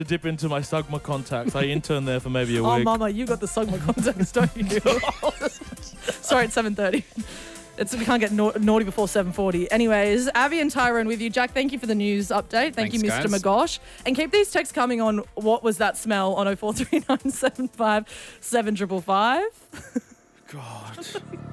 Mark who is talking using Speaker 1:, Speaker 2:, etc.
Speaker 1: to dip into my Sugma contacts. I interned there for maybe a
Speaker 2: Oh,
Speaker 1: week.
Speaker 2: mama, you got the Sugma contacts, don't you? Sorry, it's 7:30. We can't get naughty before 7:40. Anyways, Avi and Tyrone with you. Jack, thank you for the news update. Thank you, Mr.
Speaker 3: Guys.
Speaker 2: Magosh. And keep these texts coming on what was that smell on 043975 7555.
Speaker 1: God.